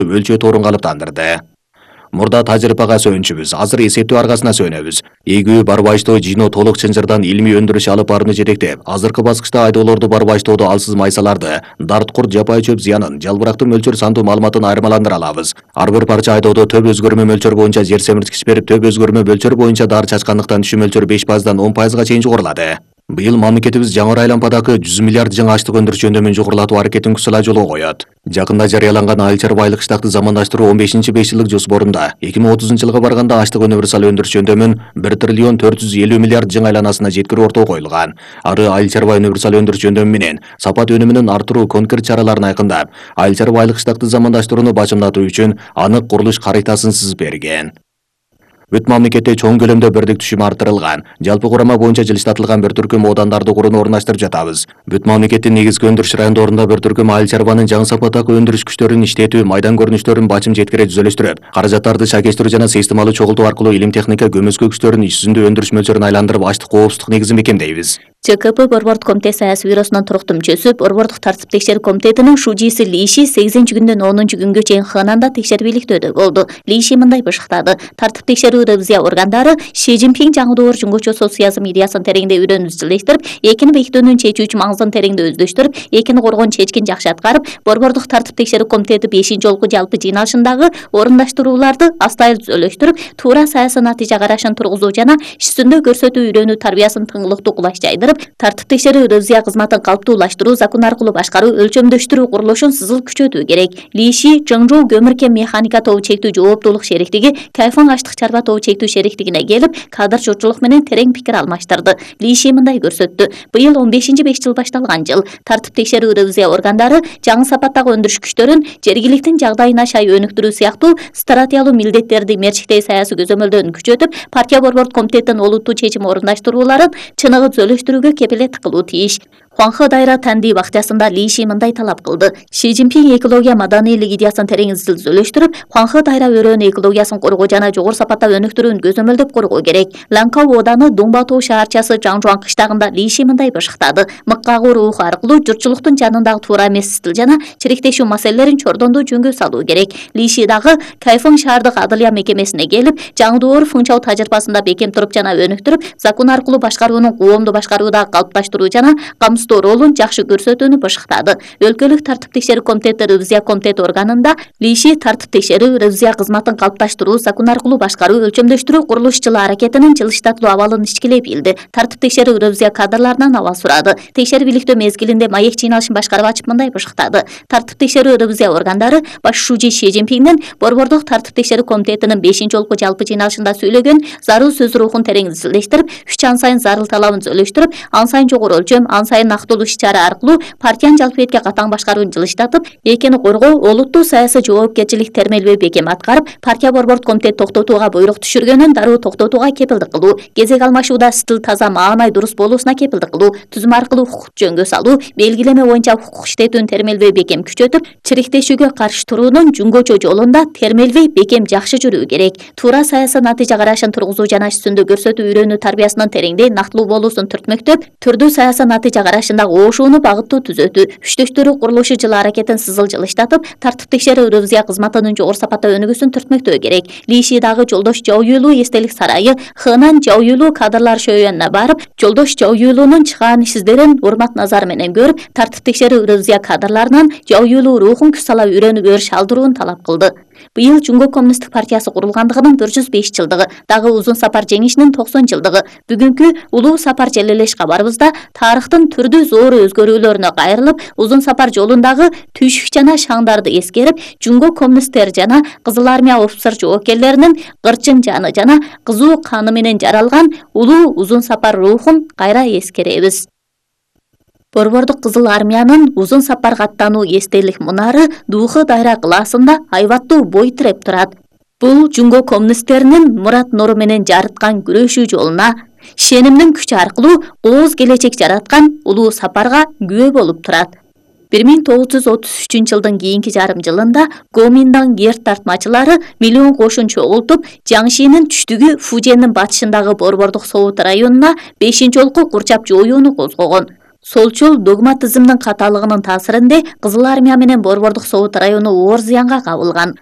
өлчөт орунга алып тандырды. Мурда тажрыйбага сүйүнчүбүз, азыр эсептөө аргасына сүйөнөбүз. Ийгүү барбаштоо жийноо толук чынжырдан илмий өндүрүш алып барууну жетектеп, азыркы баскычта айдоолорду барбаштоодо алсыз майсаларды, дарткурт жапай чөп зыянын, жалбырактын мөлчөр сандуу маалыматын айырмаландыра алабыз. Ар бир парча айдоодо төп өзгөрмө мөлчөр боюнча жер семирткич берип, төп өзгөрмө мөлчөр боюнча дары чачкандыктан түшүү мөлчөрү 5%дан 10%га чейин жогорулады. Быйыл мамлекетибиз жаңы айлампадагы 100 миллиард жаңы аштык өндүрүш жөндөмүн жогорулатуу аракетин күсала жолго коет. Жакында жарыяланган айыл чарбайлык штакты замандаштыруу 15-5 жылдык жоспорунда 2030 жылга барганда аштык универсал өндүрүш жөндөмүн 1 триллион 450 миллиард жаңы айланасына жеткирүү ортого коюлган. Ары айыл чарба универсал өндүрүш жөндөмү менен сапат өнүмүнүн артыруу конкрет чараларын айкындап, айыл чарбайлык штакты замандаштырууну бачымдатуу үчүн анык курулуш карытасын сызып берген. Бүт мамлекетте чоң көлөмдө бирдик түшүм артырылган. Жалпы курама боюнча жылыштатылган бир түркүм оодандарды курууну орундаштырып жатабыз. Бүт мамлекеттин негизги өндүрүш райондорунда бир түркүм айыл чарбанын жаңы сапаттагы өндүрүш күчтөрүн иштетүү, майдан көрүнүштөрүн бачым жеткире түзөлүштүрүп, каражаттарды шакештирүү жана системалуу чогултуу аркылуу илим техника көмөскө күчтөрүн иш жүзүндө өндүрүш мөлчөрүн айландырып, аштык коопсуздук негизин бекемдейбиз. ЧКП Борбордук комитет саясий бюросунун туруктуу мүчөсү, Борбордук тартип текшерүү комитетинин шужиси Лиши 8-күндөн 10-күнгө чейин Хэнанда текшербийликтөөдө болду. Лиши мындай бышыктады: тартип текшерүү ревизия органдары Ши Цзиньпин жаңы доор жөнгөчө социализм идеясын тереңде үйрөнүп изилдештирип, экини бейиктөөнүн чечүүчү маңызын тереңде өздөштүрүп, экини коргоон чечкин жакшы аткарып, Борбордук тартип текшерүү комитети 5-жолку жалпы жыйналышындагы орундаштырууларды астайыл түзөлөштүрүп, туура саясий натыйжа карашын тургузуу жана иш жүзүндө көрсөтүү үйрөнүү тарбиясын тыңылыктуу кулаш жайдырып, тартип текшерүү ревизия кызматын калыптуулаштыруу, закон аркылуу башкаруу, өлчөмдөштүрүү курулушун сызыл күчөтүү керек. Лиши Чыңжоу көмүркен механика тобу чектүү жооптуулук шериктиги Кайфың аштык чарба тобу чектүү шериктигине келип, кадр журтчулук менен терең пикир алмаштырды. Лиши мындай көрсөттү: быйыл 15-5 жыл башталган жыл. Тартип текшерүү ревизия органдары жаңы сапаттагы өндүрүш күчтөрүн жергиликтин жагдайына шай өнүктүрүү сыяктуу стратегиялуу милдеттерди мерчиктей саясий көзөмөлдөрүн күчөтүп, партия борбордук комитеттин олуттуу чечим орундаштырууларын чыныгы түзөлүштүрүүгө кепилет кылуу тийиш. Хуанхэ дайра Танди бакчасында Лиши мындай талап кылды: Ши Цзиньпин экология маданийлик идеясын терең изилдөштүрүп, Хуанхэ дайра өрөөнү экологиясын коргоо жана жогору сапатта өнүктүрүүнү көзөмөлдөп коргоо керек. Ланкау ооданы Дунбатоо шаарчасы Жаңжуан кыштагында Лиши мындай бышыктады: мыккагуу руху аркылуу журтчулуктун жанындагы туура эмес стил жана чириктешүү маселелерин чордондуу жөнгө салуу керек. Лиши дагы Кайфың шаардык адылия мекемесине келип, жаңы доор фыңчау тажрыйбасында бекем туруп жана өнүктүрүп, закон аркылуу башкаруунун коомду башкарууда калыпташтыруу жана ролун жакшы көрсөтүүнү бышыктады. Өлкөлүк тартип текшерүү комитети ревизия комитети органында Лиши тартип текшерүү ревизия кызматын калыпташтыруу, закон аркылуу башкаруу, өлчөмдөштүрүү курулуш жылы аракетинин жылыштатылуу абалын ичкилей билди. Тартип текшерүү ревизия кадрларынан аба сурады. Текшербийликтөө мезгилинде маек жыйналышын башкарып ачып мындай бышыктады: тартип текшерүү ревизия органдары баш шужи Ши Цзиньпиндин Борбордук тартип текшерүү комитетинин 5-жолку жалпы жыйналышында сөйлөгөн зарыл сөз рухун терең изилдештирип, 3 ан сайын зарыл талабын түзөлөштүрүп, ан сайын жогору өлчөм, ан сайын нактылуу иш-чара аркылуу партиянын жалпы бетке катаң башкарууну жылыштатып, экини коргоо, олуттуу саясий жоопкерчилик термелбей бекем аткарып, партия борбордук комитет токтотууга буйрук түшүргөнүн дароо токтотууга кепилдик кылуу, кезек алмашууда стил таза, маанай дурус болуусуна кепилдик кылуу, түзүм аркылуу укук жөнгө салуу, белгилеме боюнча укук иштетүүнү термелбей бекем күчөтүп, чириктешүүгө каршы туруунун жөнгөчө жолунда термелбей бекем жакшы жүрүү керек. Туура саясий натыйжа карашын тургузуу жана иш жүзүндө көрсөтүү үйрөнүү тарбиясынын тереңдей нактылуу болуусун түртмөктөп, түрдүү саясий натыйжа карашында оошууну багыттуу түзөтүү, үчтөштүрүү курулушу жылы аракетин сызыл жылыштатып, тартип текшерүү ревизия кызматынын жогору сапатта өнүгүүсүн түртмөктөө керек. Лиши дагы жолдош Жао Юйлуу эстелик сарайы, Хэнан Жао Юйлуу кадрлар шөөнүнө барып, жолдош Жао Юйлуунун чыгаан иш издерин урмат назары менен көрүп, тартип текшерүү ревизия кадрларынан Жао Юйлуу рухун күч сала үйрөнүп өрүш алдырууну талап кылды. Быйыл Жумго коммунисттик партиясы курулгандыгынын 405 жылдыгы, дагы узун сапар жеңишинин 90 жылдыгы. Бүгүнкү улуу сапар желелеш кабарыбызда тарыхтын түрдүү зор өзгөрүүлөрүнө кайрылып, узун сапар жолундагы түйшүк жана шаңдарды эскерип, Жумго коммунисттер жана Кызыл армия офицер жоокерлеринин кырчын жаны жана кызуу каны менен жаралган улуу узун сапар рухун кайра эскеребиз. Борбордук Кызыл армиянын узун сапарга аттануу эстелик мунары Духы дайра кылаасында айбаттуу бой тиреп турат. Бул Жумго коммунисттеринин мурат нуру менен жарыткан күрөшүү жолуна, шенимдин күчү аркылуу кооз келечек жараткан улуу сапарга күбө болуп турат. 1933 жылдын кийинки жарым жылында Гоминдан ер тартмачылары миллион кошун чогултуп, Жаңшинин түштүгү Фуженин батышындагы Борбордук Совут районуна 5-жолку курчап жоюуну козгогон. Солчул догматизмдин каталыгынын таасиринде Кызыл армия менен Борбордук Совут району оор зыянга кабылган.